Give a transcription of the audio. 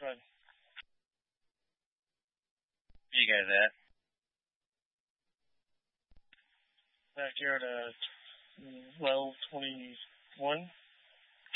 Go ahead. You guys at? Back here at 12:21.